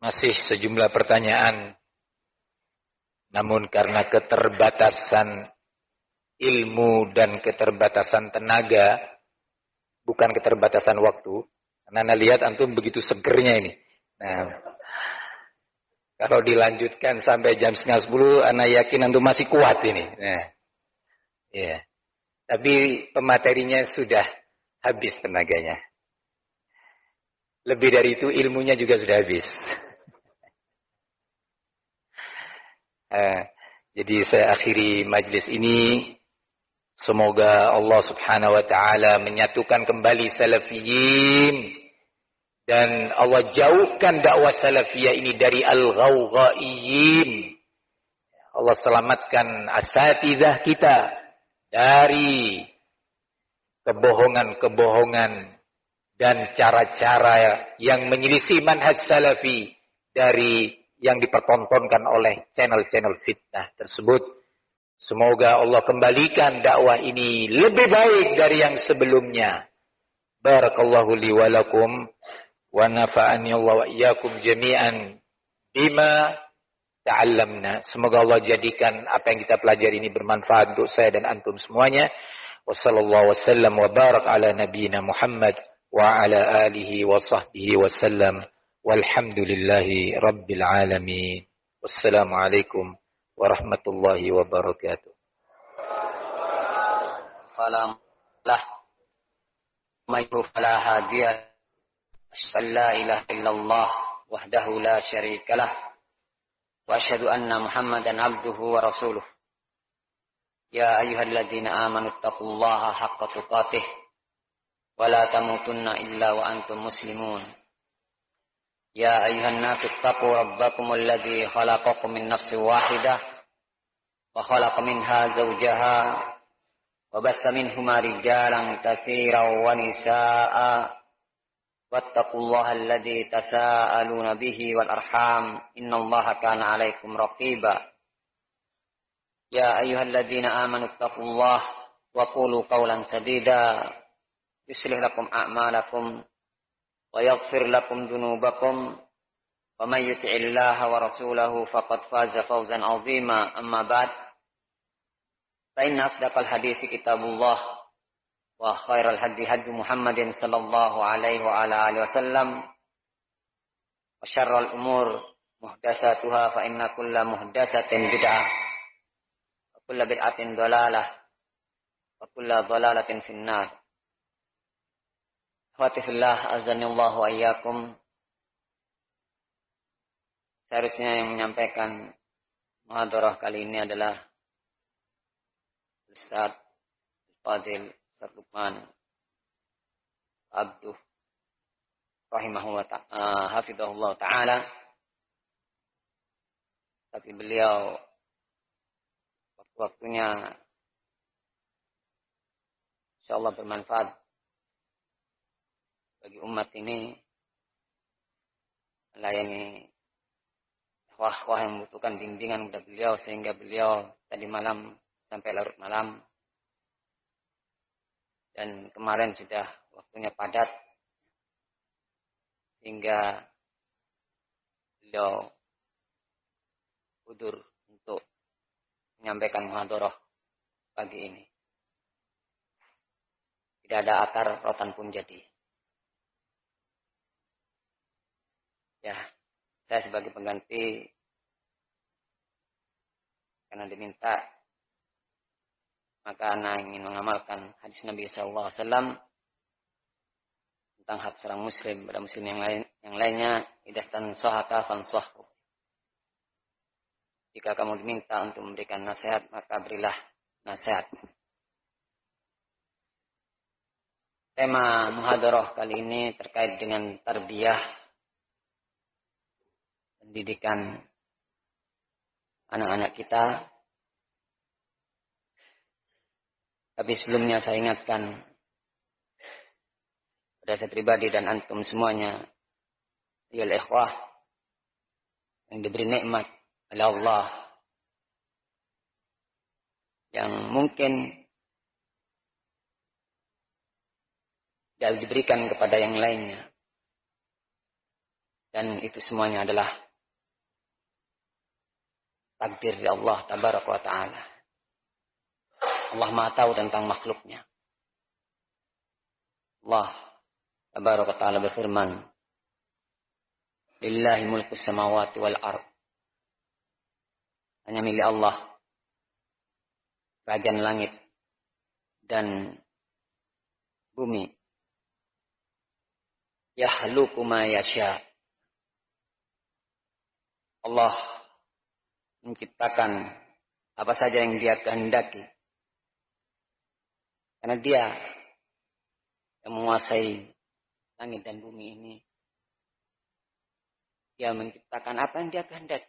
Masih sejumlah pertanyaan, namun karena keterbatasan ilmu dan keterbatasan tenaga, bukan keterbatasan waktu. Karena Anda lihat antum begitu segernya ini. Nah, kalau dilanjutkan sampai jam 9:30, Anda yakin antum masih kuat ini. Nah, ya. Tapi pematerinya sudah habis tenaganya. Lebih dari itu ilmunya juga sudah habis. Jadi saya akhiri majlis ini. Semoga Allah subhanahu wa ta'ala menyatukan kembali salafiyin. Dan Allah jauhkan dakwah salafiyah ini dari al-ghawghaiyin. Allah selamatkan asatidzah kita dari kebohongan-kebohongan dan cara-cara yang menyelisih manhaj salafi dari yang dipertontonkan oleh channel-channel fitnah tersebut. Semoga Allah kembalikan dakwah ini lebih baik dari yang sebelumnya. Barakallahu li wa lakum wa nafa'ani Allah wa iyyakum jami'an bima ta'allamna. Semoga Allah jadikan apa yang kita pelajari ini bermanfaat untuk saya dan antum semuanya. Wassallallahu wasallam wa barak ala nabiyyina Muhammad wa ala alihi wa sahbihi wasallam. Walhamdulillahi rabbil alamin. Wassalamualaikum warahmatullahi wabarakatuh. Falam lah mayru fala hadiya la ilaha illallah wahdahu la syarikalah wa asyhadu anna Muhammadan abduhu wa rasuluh. Ya ayyuhalladzina amanu taqullaha haqqa tuqatih wa la tamutunna illa wa antum muslimun. Ya ayyuhan nasu taqu rabbakumul ladzi khalaqakum min nafsin wahidah wa khalaqa minha zawjaha wa bassa minhuma rijalan katsiran wa nisaa'a wattaqullaha alladzi tasaaluna bihi wal arham innallaha kana 'alaikum raqiba. Ya ayyuhalladzina amanu taqullaha wa qulu qawlan sadida yuslih lakum a'malakum wa yaghfir lakum dhunubakum wa may yuti'illaha wa rasulahu faqad faza fawzan 'azima. Amma ba'd, fa inna asdaqal hadithi kitabullah wa khairal hadi hadi Muhammadin sallallahu alaihi wa ala alihi wasallam wa syarrul umur muhdatsatuha fa inna kulla muhdatsatin bid'ah wa kulla bid'atin dhalalah wa kulla dhalalatin finnar. Fatihillah azanillahu wa iyyakum. Seharusnya yang menyampaikan muhadarah kali ini adalah Ustaz Fadil Ustaz Lukman Abduh hafizahullah ta'ala. Tapi beliau waktu-waktunya insyaallah bermanfaat bagi umat ini, melayani wah yang membutuhkan bimbingan kepada beliau, sehingga beliau tadi malam sampai larut malam, dan kemarin sudah waktunya padat sehingga beliau udzur untuk menyampaikan muhadharah pagi ini. Tidak ada akar rotan pun jadi. Ya, saya sebagai pengganti karena diminta, maka ana ingin mengamalkan hadis Nabi sallallahu alaihi wasallam tentang hak seorang muslim pada muslim yang lainnya, idastan sahaka fansahhu. Jika kamu diminta untuk memberikan nasihat, maka berilah nasihat. Tema muhadharah kali ini terkait dengan tarbiyah, pendidikan anak-anak kita. Tapi sebelumnya saya ingatkan pada saya pribadi dan antum semuanya, ya ikhwah, yang diberi nikmat oleh Allah, yang mungkin tidak diberikan kepada yang lainnya. Dan itu semuanya adalah takdir dari Allah Tabaraka wa Ta'ala. Allah Maha tahu tentang makhluknya. Allah Tabaraka wa Ta'ala berfirman, Lillahi mulku samawati wal ard. Hanya milik Allah kerajaan langit dan bumi. Yahluku ma yasha. Allah menciptakan apa saja yang Dia kehendaki. Karena Dia yang menguasai langit dan bumi ini. Dia menciptakan apa yang Dia kehendaki.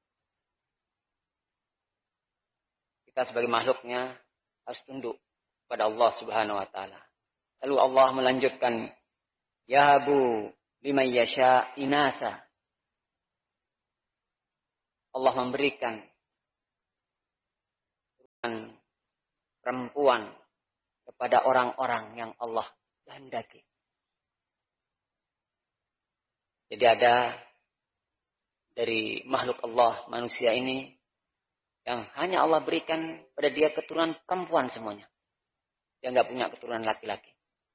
Kita sebagai makhluknya harus tunduk pada Allah Subhanahu wa Ta'ala. Lalu Allah melanjutkan, Yahabu liman yasha inasa. Allah memberikan perempuan kepada orang-orang yang Allah kehendaki. Jadi ada dari makhluk Allah, manusia ini, yang hanya Allah berikan pada dia keturunan perempuan semuanya. Dia nggak punya keturunan laki-laki.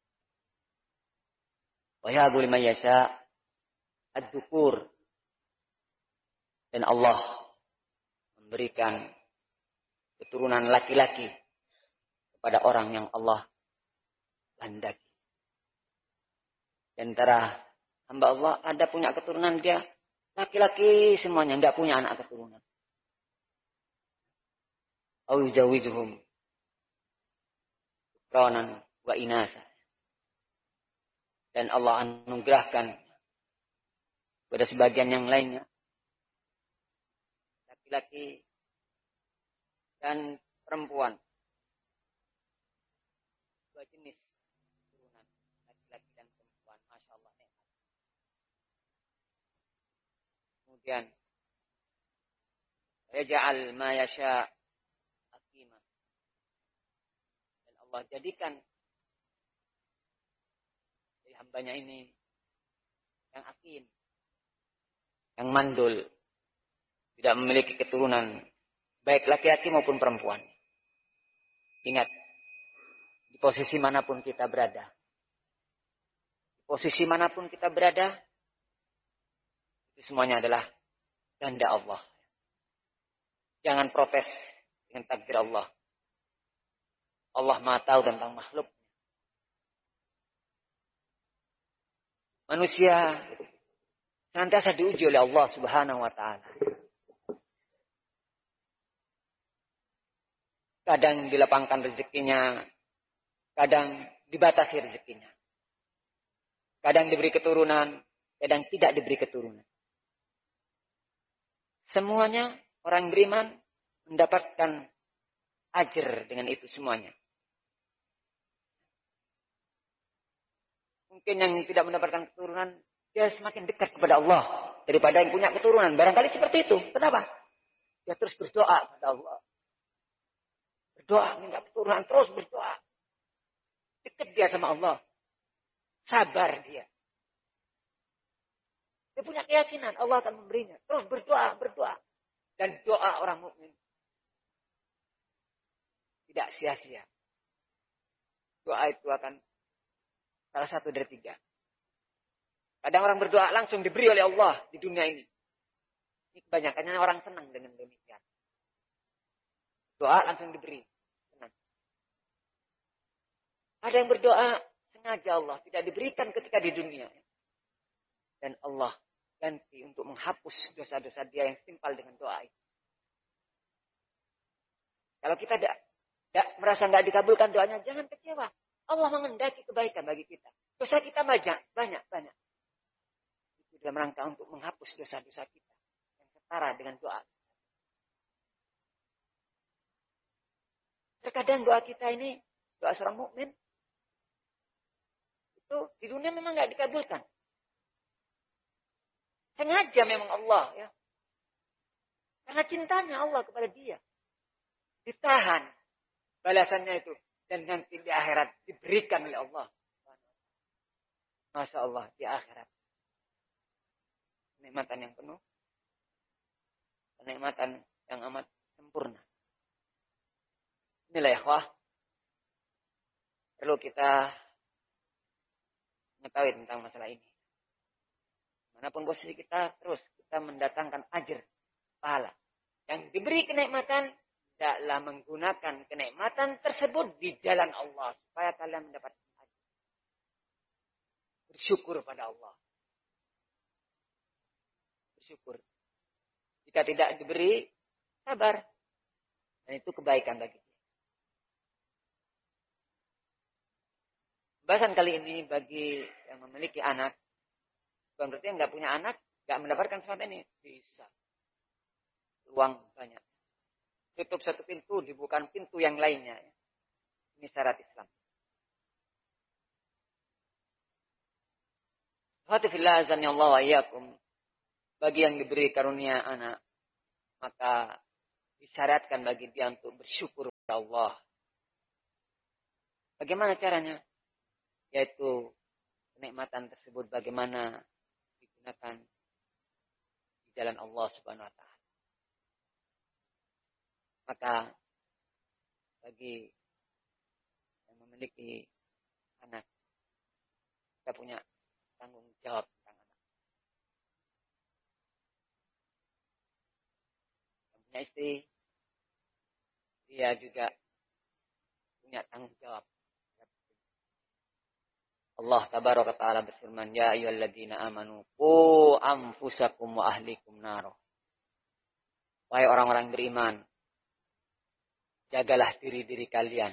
Wa yahabu liman yasha ad-dukur. Dan Allah memberikan keturunan laki-laki kepada orang yang Allah kehendaki. Di antara hamba Allah ada punya keturunan dia laki-laki semuanya, enggak punya anak keturunan. Au yujawizuhum quranan wa inasa. Dan Allah anugerahkan kepada sebagian yang lainnya laki-laki dan perempuan. Dua jenis turunan, laki-laki dan perempuan. Masya Allah. Kemudian, yaj'al ma yasha aqima. Dan Allah jadikan dari hambanya ini yang aqim, yang mandul, tidak memiliki keturunan, baik laki-laki maupun perempuan. Ingat, di posisi manapun kita berada. Di posisi manapun kita berada, itu semuanya adalah kehendak Allah. Jangan protes dengan takdir Allah. Allah Maha tahu tentang makhluk. Manusia senantiasa diuji oleh Allah Subhanahu wa Ta'ala. Kadang dilapangkan rezekinya, kadang dibatasi rezekinya. Kadang diberi keturunan, kadang tidak diberi keturunan. Semuanya orang beriman mendapatkan ajar dengan itu semuanya. Mungkin yang tidak mendapatkan keturunan, dia semakin dekat kepada Allah daripada yang punya keturunan. Barangkali seperti itu. Kenapa? Dia terus berdoa kepada Allah. Berdoa, minta keturunan, terus berdoa. Dekat dia sama Allah. Sabar dia. Dia punya keyakinan Allah akan memberinya. Terus berdoa, berdoa. Dan doa orang mukmin tidak sia-sia. Doa itu akan salah satu dari tiga. Kadang orang berdoa langsung diberi oleh Allah di dunia ini. Ini kebanyakannya orang senang dengan demikian. Doa langsung diberi. Senang. Ada yang berdoa sengaja Allah tidak diberikan ketika di dunia. Dan Allah ganti untuk menghapus dosa-dosa dia yang timpal dengan doa itu. Kalau kita merasa tidak dikabulkan doanya, jangan kecewa. Allah mengendaki kebaikan bagi kita. Dosa kita banyak. Itu dalam rangka untuk menghapus dosa-dosa kita yang setara dengan doa. Terkadang doa kita ini, doa seorang mukmin itu di dunia memang nggak dikabulkan. Sengaja memang Allah ya. Karena cintanya Allah kepada dia. Ditahan balasannya itu. Dan nanti di akhirat diberikan oleh Allah. Masya Allah di akhirat. kenikmatan yang penuh, kenikmatan yang amat sempurna. Inilah ya ikhwah, perlu kita mengetahui tentang masalah ini. Manapun posisi kita, terus kita mendatangkan ajr, pahala. Yang diberi kenikmatan, tidaklah menggunakan kenikmatan tersebut di jalan Allah. Supaya kalian mendapatkan ajr. Bersyukur pada Allah. Bersyukur. Jika tidak diberi, sabar. Dan itu kebaikan bagi dia. Bahasan kali ini bagi yang memiliki anak, bukan berarti yang nggak punya anak, nggak mendapatkan sesuatu ini. Bisa. Uang banyak. Tutup satu pintu, dibuka pintu yang lainnya. Ini syarat Islam. Hatifillah azani Allah wa iyyakum. Bagi yang diberi karunia anak, maka disyaratkan bagi dia untuk bersyukur kepada Allah. Bagaimana caranya? Yaitu kenikmatan tersebut bagaimana digunakan di jalan Allah Subhanahu wa taala. Maka bagi yang memiliki anak, kita punya tanggung jawab tentang anak. Yang punya istri, dia juga punya tanggung jawab. Allah tabaraka ta'ala berfirman, ya ayyuhalladzina amanu qu anfusakum wa ahlikum naro. Wahai orang-orang beriman, jagalah diri-diri kalian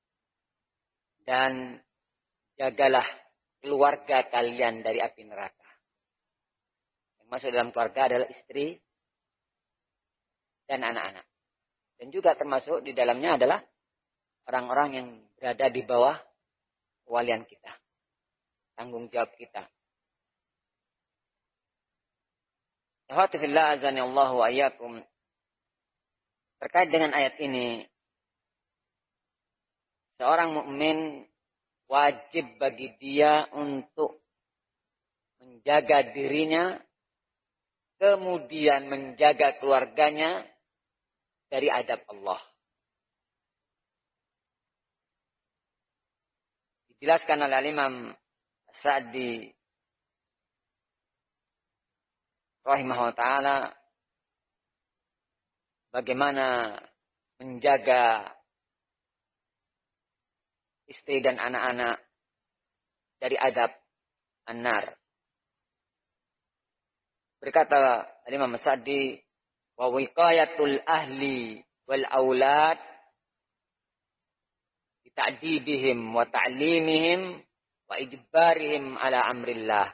dan jagalah keluarga kalian dari api neraka. Yang masuk dalam keluarga adalah istri dan anak-anak. Dan juga termasuk di dalamnya adalah orang-orang yang berada di bawah kewalian kita. Tanggung jawab kita. Alhamdulillah azani Allah wa iyyakum. Terkait dengan ayat ini, seorang mukmin wajib bagi dia untuk menjaga dirinya, kemudian menjaga keluarganya dari adab Allah. Dijelaskan oleh Imam Sa'di rahimahullah ta'ala bagaimana menjaga istri dan anak-anak dari adab an-nar. Berkata Imam Sa'di, wa wiqayatul ahli wal aulad bi ta'dibihim wa ta'limihim wa ijbarihim ala amrillah.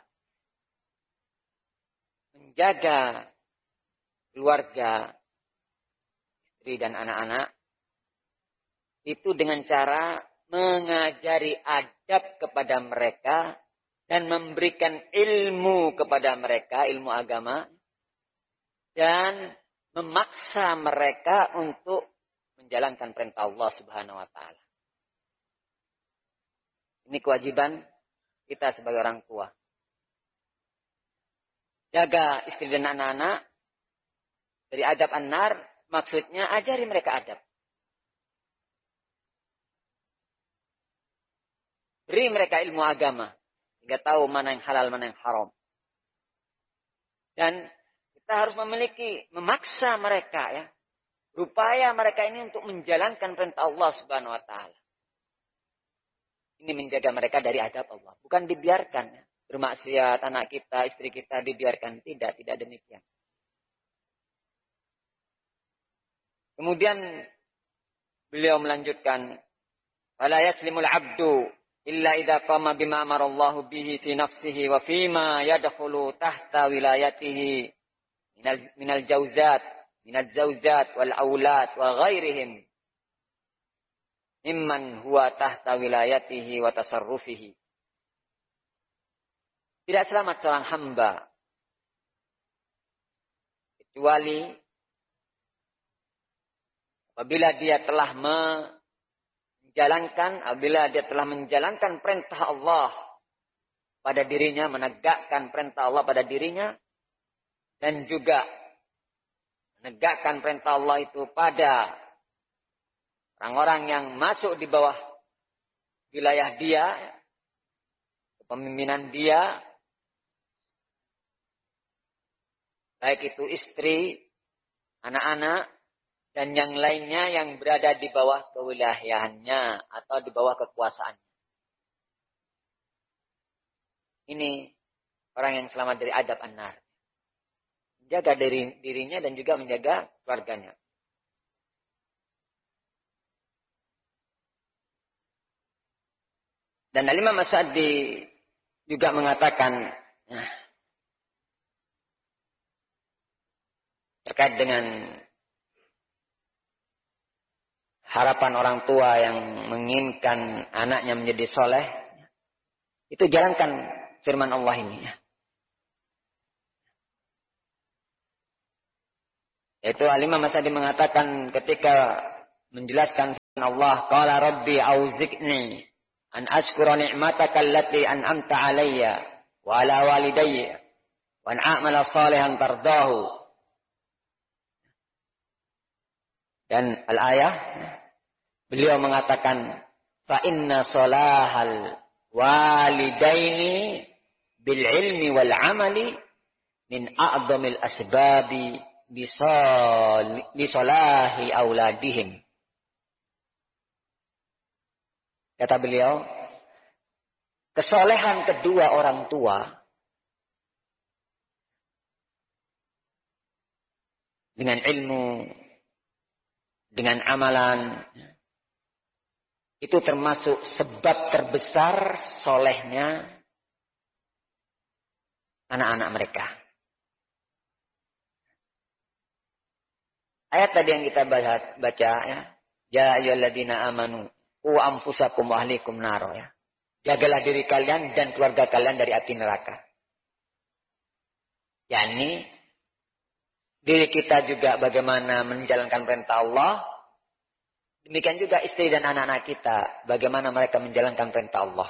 Menjaga keluarga, istri dan anak-anak itu dengan cara mengajari adab kepada mereka dan memberikan ilmu kepada mereka, ilmu agama, dan memaksa mereka untuk menjalankan perintah Allah Subhanahu wa taala. Ini kewajiban kita sebagai orang tua. Jaga istri dan anak-anak dari adab an-nar, maksudnya ajari mereka adab. Beri mereka ilmu agama, sehingga tahu mana yang halal, mana yang haram. Dan kita harus memaksa mereka, ya, berupaya mereka ini untuk menjalankan perintah Allah Subhanahu wa taala. Ini menjaga mereka dari adab Allah. Bukan dibiarkan. Ya. Bermaksiat anak kita, istri kita dibiarkan. Tidak demikian. Kemudian beliau melanjutkan. Wala yaslimul abdu illa idha qama bima amarallahu bihi fi nafsihi wa fima yadkhulu tahta wilayatihi minal zawjat wal aulad wa ghairihim. Mimman huwa tahta wilayatihi wa tasarrufihi. Tidak selamat seorang hamba kecuali apabila dia telah menjalankan perintah Allah pada dirinya, menegakkan perintah Allah pada dirinya, dan juga menegakkan perintah Allah itu pada orang-orang yang masuk di bawah wilayah dia, kepemimpinan dia, baik itu istri, anak-anak, dan yang lainnya yang berada di bawah kewilayahannya atau di bawah kekuasaannya. Ini orang yang selamat dari adab an-nar. Menjaga dirinya dan juga menjaga keluarganya. Dan Al-Imam As-Sa'di juga mengatakan terkait dengan harapan orang tua yang menginginkan anaknya menjadi soleh, itu jalankan firman Allah ini. Yaitu Al-Imam As-Sa'di mengatakan ketika menjelaskan firman Allah, qala rabbi auzi'ni an ashkura ni'mataka allati an'amta 'alayya wa 'ala walidayya wa an a'mala salihan tardahu. Dan al-ayah beliau mengatakan fa inna salahal walidaini bil ilmi wal amali min a'dhamil asbabi li salahi auladihim. Kata beliau, kesolehan kedua orang tua dengan ilmu, dengan amalan, itu termasuk sebab terbesar solehnya anak-anak mereka. Ayat tadi yang kita baca ya, ya ayyuhalladzina amanu qu anfusakum wa ahlikum naro ya. Jagalah diri kalian dan keluarga kalian dari api neraka. yakni diri kita juga bagaimana menjalankan perintah Allah. Demikian juga istri dan anak-anak kita, bagaimana mereka menjalankan perintah Allah.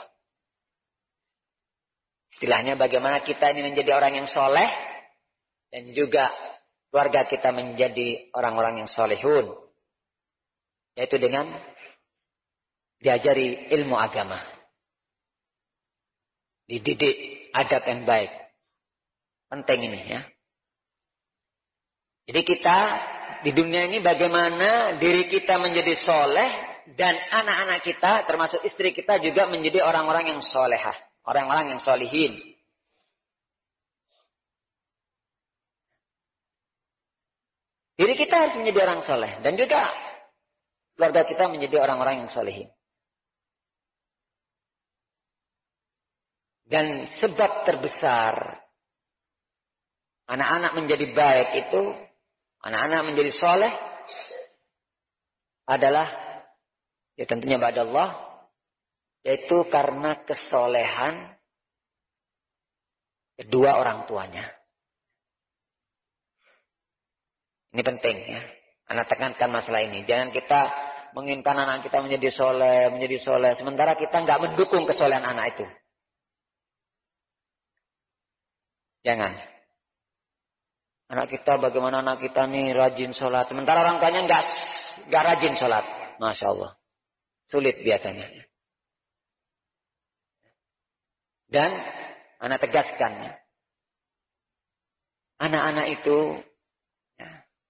Istilahnya bagaimana kita ini menjadi orang yang soleh, dan juga keluarga kita menjadi orang-orang yang solehun. Yaitu dengan diajari ilmu agama. Dididik adab yang baik. Penting ini ya. Jadi kita di dunia ini bagaimana diri kita menjadi soleh dan anak-anak kita termasuk istri kita juga menjadi orang-orang yang solehah. Orang-orang yang solihin. Diri kita harus menjadi orang soleh. Dan juga keluarga kita menjadi orang-orang yang solihin. Dan sebab terbesar anak-anak menjadi baik itu, anak-anak menjadi soleh adalah ya tentunya ba'da Allah, yaitu karena kesolehan kedua orang tuanya. Ini penting ya. Anak tekankan masalah ini. Jangan kita menginginkan anak kita menjadi soleh, sementara kita nggak mendukung kesolehan anak itu. Jangan. Anak kita bagaimana anak kita nih rajin sholat. Sementara orang tuanya nggak rajin sholat. Masya Allah. Sulit biasanya. Dan anak tegaskan. Ya. Anak-anak itu ya,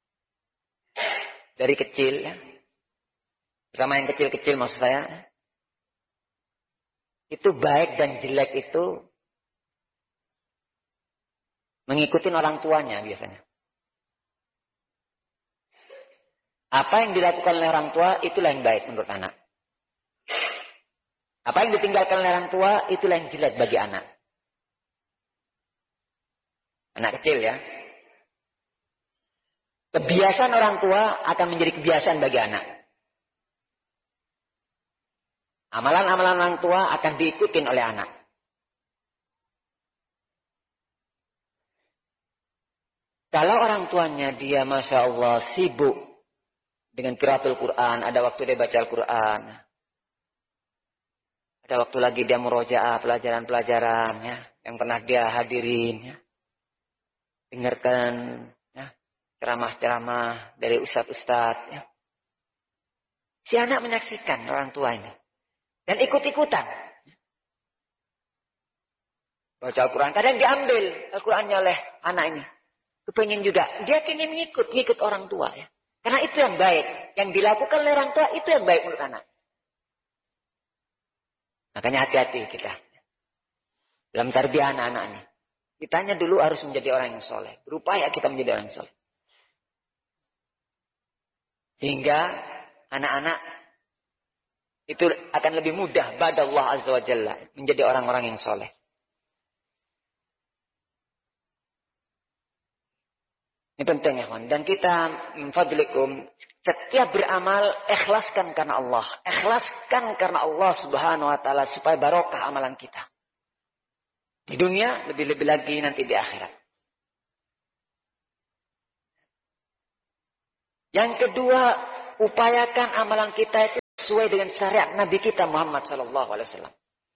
dari kecil. Ya, terutama yang kecil-kecil maksud saya. Itu baik dan jelek itu mengikuti orang tuanya biasanya. Apa yang dilakukan oleh orang tua, itulah yang baik menurut anak. Apa yang ditinggalkan oleh orang tua, itulah yang jelek bagi anak. Anak kecil ya. Kebiasaan orang tua akan menjadi kebiasaan bagi anak. Amalan-amalan orang tua akan diikuti oleh anak. Kalau orang tuanya dia Masya Allah sibuk dengan qiraatul Quran. Ada waktu dia baca Al-Quran. Ada waktu lagi dia murojaah pelajaran-pelajaran ya, yang pernah dia hadirin. Ya. dengarkan ya, ceramah-ceramah dari ustadz-ustadz. Ya. Si anak menyaksikan orang tua ini. Dan ikut-ikutan. Baca Al-Quran. Kadang diambil Al-Qurannya oleh anak ini. Kepengen juga. Dia ingin ngikut orang tua. Ya. Karena itu yang baik. Yang dilakukan oleh orang tua itu yang baik menurut anak. Makanya hati-hati kita. Dalam tarbiyah anak-anak ini. Kitanya dulu harus menjadi orang yang soleh. Berupaya kita menjadi orang yang soleh. Sehingga anak-anak itu akan lebih mudah pada Allah Azza wa Jalla. Menjadi orang-orang yang soleh. Ini penting ya kawan. Dan kita fadlikum setiap beramal ikhlaskan karena Allah. Ikhlaskan karena Allah Subhanahu wa taala supaya barokah amalan kita. Di dunia lebih-lebih lagi nanti di akhirat. Yang kedua, upayakan amalan kita itu sesuai dengan syariat Nabi kita Muhammad sallallahu alaihi wasallam.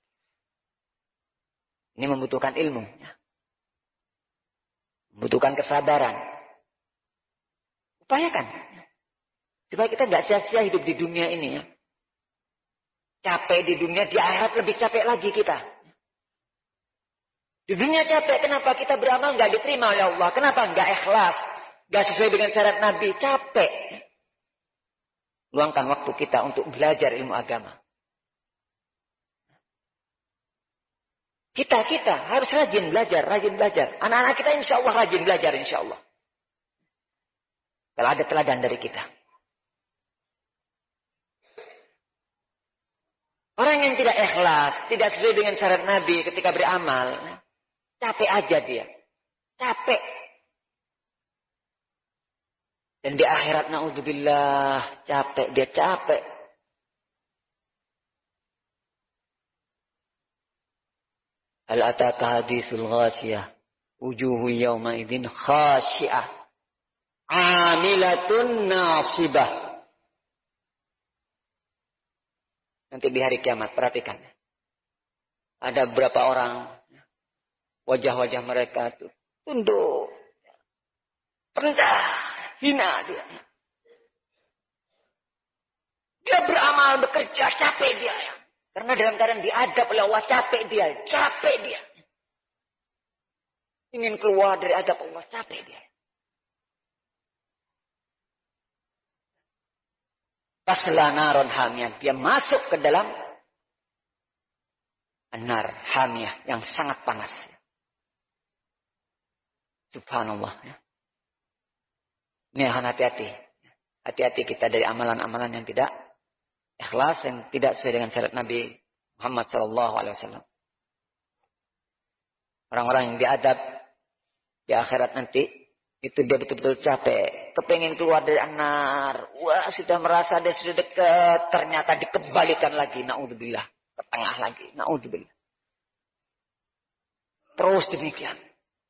Ini membutuhkan ilmu, ya. Membutuhkan kesabaran. Upayakan. Supaya kita nggak sia-sia hidup di dunia ini ya. Capek di dunia, di akhirat lebih capek lagi kita. Di dunia capek, kenapa kita beramal nggak diterima oleh Allah? Kenapa nggak ikhlas? Nggak sesuai dengan syarat Nabi, capek. Luangkan waktu kita untuk belajar ilmu agama. Kita harus rajin belajar. Anak-anak kita insya Allah rajin belajar insya Allah. Kalau ada teladan dari kita. Orang yang tidak ikhlas, tidak sesuai dengan syarat Nabi ketika beramal, capek aja dia. Capek. Dan di akhirat naudzubillah, dia capek. Hal ataka haditsul ghasiyah, wujuhu yawma idzin khashi'ah. Amilatun nasibah. Nanti di hari kiamat, perhatikan. Ada beberapa orang, wajah-wajah mereka itu tunduk, rendah, hina dia. Dia beramal, bekerja, capek dia. Karena dalam keadaan diadab oleh Allah, capek dia. Ingin keluar dari adab Allah, capek dia. Tasla naron hamiyah. Dia masuk ke dalam nar hamiyah yang sangat panas. Subhanallah. Ini hati-hati. Hati-hati kita dari amalan-amalan yang tidak ikhlas, yang tidak sesuai dengan syariat Nabi Muhammad SAW. Orang-orang yang diadab di akhirat nanti, itu dia betul-betul capek. Kepengen keluar dari nar. Wah, sudah merasa dia sudah dekat. Ternyata dikembalikan lagi. Na'udzubillah. Ke tengah lagi. Na'udzubillah. Terus demikian.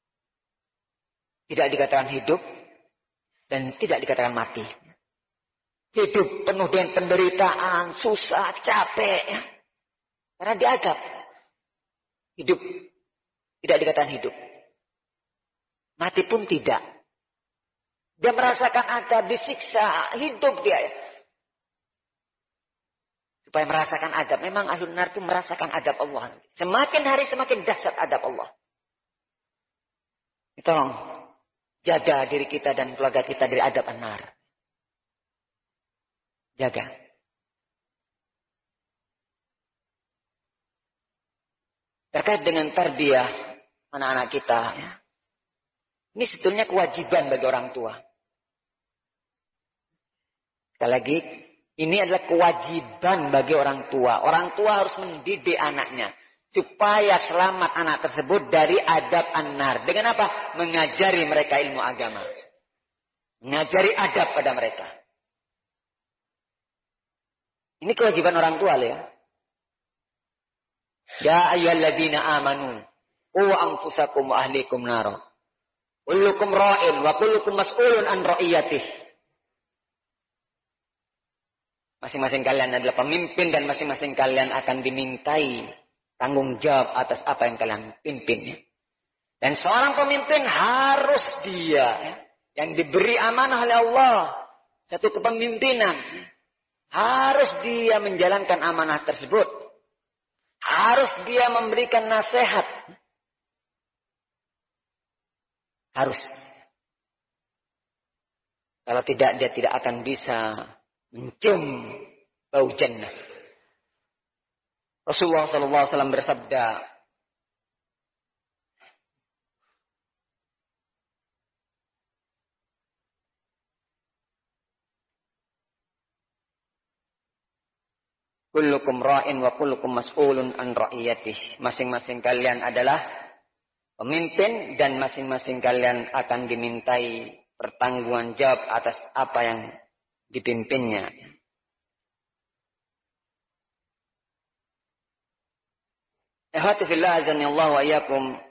Tidak dikatakan hidup. Dan tidak dikatakan mati. Hidup penuh dengan penderitaan. Susah, capek. Ya. Karena diadab. Hidup. Tidak dikatakan hidup. Mati pun tidak. Dia merasakan adab, disiksa, hidup dia. Supaya merasakan adab. Memang ahlun nar itu merasakan adab Allah. Semakin hari semakin dahsyat adab Allah. Tolong jaga diri kita dan keluarga kita dari adab an-nar. Jaga. Terkait dengan tarbiyah anak-anak kita. Ya. Ini sebetulnya kewajiban bagi orang tua. Sekali lagi, ini adalah kewajiban bagi orang tua. Orang tua harus mendidik anaknya. Supaya selamat anak tersebut dari adab an-nar. Dengan apa? Mengajari mereka ilmu agama. Mengajari adab pada mereka. Ini kewajiban orang tua ya. Ya ayyuhalladzina amanu. Qu anfusakum wa ahlikum nara. Kullukum ra'in wa kullukum mas'ulun an ra'iyatih. Masing-masing kalian adalah pemimpin dan masing-masing kalian akan dimintai tanggung jawab atas apa yang kalian pimpin. Dan seorang pemimpin harus dia yang diberi amanah oleh Allah, satu kepemimpinan, harus dia menjalankan amanah tersebut. Harus dia memberikan nasihat. Harus. Kalau tidak, dia tidak akan bisa mencium bau jannah. Rasulullah SAW bersabda, kullukum ra'in wa kullukum mas'ulun an ra'iyatih. Masing-masing kalian adalah pemimpin dan masing-masing kalian akan dimintai pertanggungan jawab atas apa yang dipimpinnya. Ikhwati fillah azanillahu wa iyyakum.